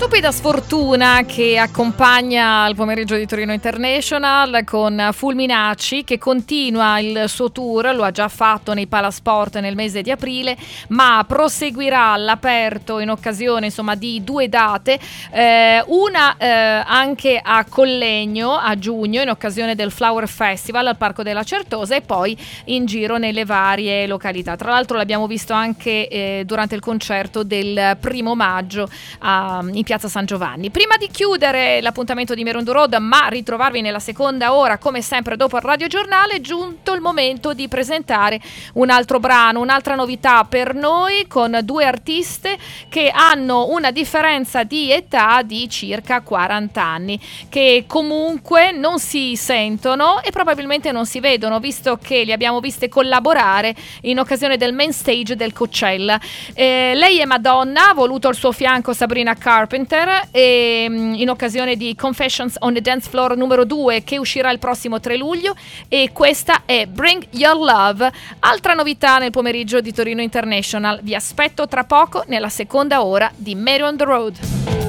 stupida sfortuna che accompagna il pomeriggio di Torino International con Fulminacci, che continua il suo tour, lo ha già fatto nei Palasport nel mese di aprile, ma proseguirà all'aperto in occasione di due date, una anche a Collegno a giugno in occasione del Flower Festival al Parco della Certosa, e poi in giro nelle varie località. Tra l'altro l'abbiamo visto anche durante il concerto del 1° maggio in piazza San Giovanni. Prima di chiudere l'appuntamento di Mare on the Road, ma ritrovarvi nella seconda ora come sempre dopo il radiogiornale, è giunto il momento di presentare un altro brano, un'altra novità per noi, con due artiste che hanno una differenza di età di circa 40 anni, che comunque non si sentono e probabilmente non si vedono, visto che li abbiamo viste collaborare in occasione del main stage del Coachella. Lei è Madonna, ha voluto al suo fianco Sabrina Carpenter, in occasione di Confessions on the Dance Floor numero 2, che uscirà il prossimo 3 luglio, e questa è Bring Your Love, altra novità nel pomeriggio di Torino International. Vi aspetto tra poco nella seconda ora di Mare on the Road.